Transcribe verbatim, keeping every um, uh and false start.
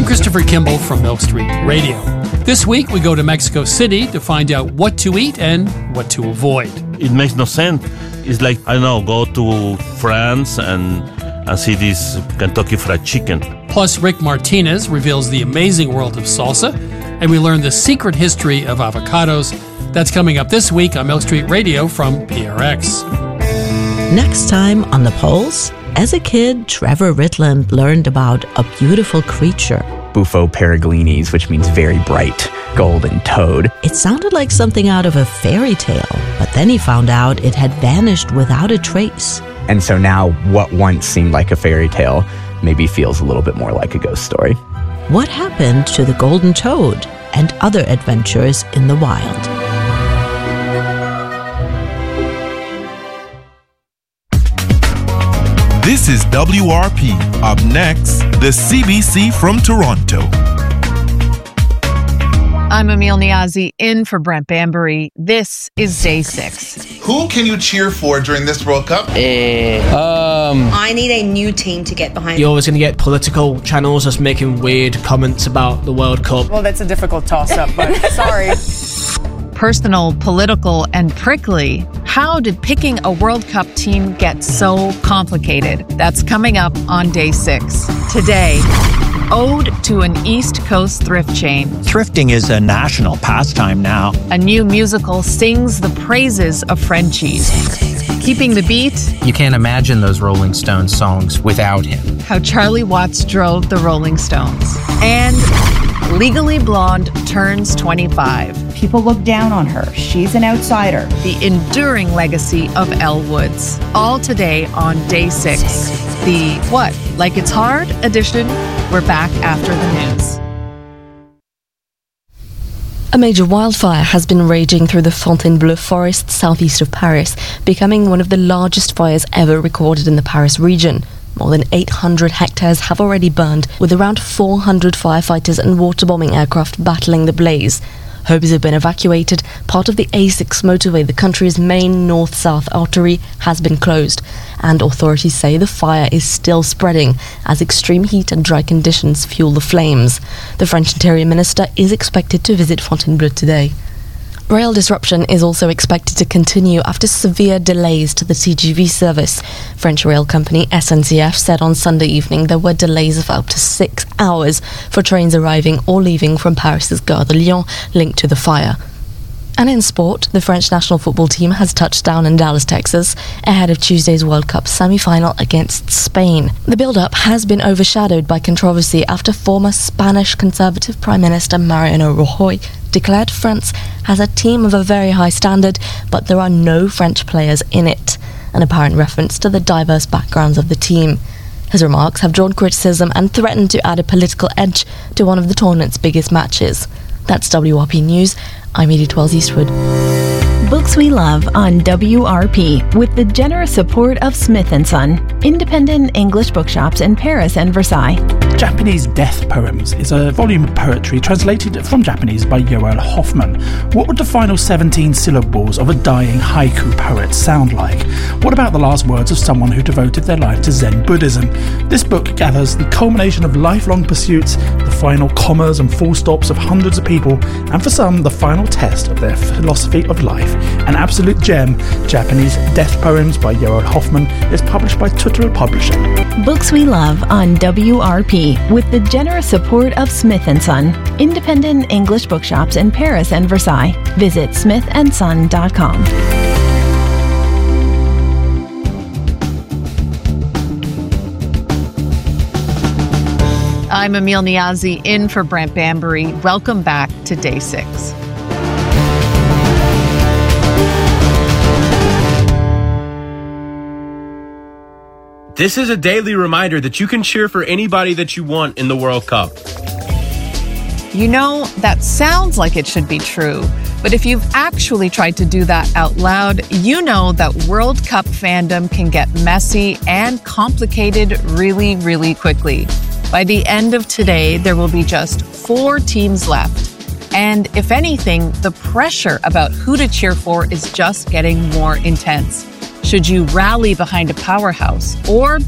Christopher Kimball from Milk Street Radio. This week we go to Mexico City to find out what to eat and what to avoid. It makes no sense. It's like, I don't know, go to France and, and see this Kentucky Fried Chicken. Plus, Rick Martinez reveals the amazing world of salsa, and we learn the secret history of avocados. That's coming up this week on Milk Street Radio from P R X. Next time on The Pulse, as a kid, Trevor Ritland learned about a beautiful creature. Bufo peregrinis, which means very bright, golden toad. It sounded like something out of a fairy tale, but then he found out it had vanished without a trace. And so now what once seemed like a fairy tale maybe feels a little bit more like a ghost story. What happened to the golden toad and other adventures in the wild? This is W R P. Up next, the C B C from Toronto. I'm Emil Niazi, in for Brent Bambury. This is day six. Who can you cheer for during this World Cup? Uh, um, I need a new team to get behind. You're always going to get political channels just making weird comments about the World Cup. Well, that's a difficult toss-up, but sorry. Personal, political, and prickly. How did picking a World Cup team get so complicated? That's coming up on day six. Today, ode to an East Coast thrift chain. Thrifting is a national pastime now. A new musical sings the praises of Frenchies. Keeping the beat. You can't imagine those Rolling Stones songs without him. How Charlie Watts drove the Rolling Stones. And Legally Blonde turns twenty-five. People look down on her. She's an outsider. The enduring legacy of Elle Woods. All today on day six. The What? Like It's Hard edition. We're back after the news. A major wildfire has been raging through the Fontainebleau forest southeast of Paris, becoming one of the largest fires ever recorded in the Paris region. More than eight hundred hectares have already burned, with around four hundred firefighters and waterbombing aircraft battling the blaze. Homes have been evacuated. Part of the A six motorway, the country's main north-south artery, has been closed, and authorities say the fire is still spreading as extreme heat and dry conditions fuel the flames. The French Interior Minister is expected to visit Fontainebleau today. Rail disruption is also expected to continue after severe delays to the T G V service. French rail company S N C F said on Sunday evening there were delays of up to six hours for trains arriving or leaving from Paris's Gare de Lyon linked to the fire. And in sport, the French national football team has touched down in Dallas, Texas, ahead of Tuesday's World Cup semi-final against Spain. The build-up has been overshadowed by controversy after former Spanish Conservative Prime Minister Mariano Rajoy declared France has a team of a very high standard, but there are no French players in it, an apparent reference to the diverse backgrounds of the team. His remarks have drawn criticism and threatened to add a political edge to one of the tournament's biggest matches. That's W R P News. I'm Edith Wells Eastwood. Books we love on W R P with the generous support of Smith and Son, independent English bookshops in Paris and Versailles. Japanese Death Poems is a volume of poetry translated from Japanese by Joel Hoffman. What would the final seventeen syllables of a dying haiku poet sound like? What about the last words of someone who devoted their life to Zen Buddhism? This book gathers the culmination of lifelong pursuits, the final commas and full stops of hundreds of people, and for some, the final test of their philosophy of life. An absolute gem, Japanese Death Poems by Joel Hoffman is published by Tuttle Publishing. Books we love on W R P with the generous support of Smith and Son, independent English bookshops in Paris and Versailles. Visit smith and son dot com. I'm Emil Niazi, in for Brent Bambury. Welcome back to day six. This is a daily reminder that you can cheer for anybody that you want in the World Cup. You know, that sounds like it should be true, but if you've actually tried to do that out loud, you know that World Cup fandom can get messy and complicated really, really quickly. By the end of today, there will be just four teams left. And if anything, the pressure about who to cheer for is just getting more intense. Should you rally behind a powerhouse or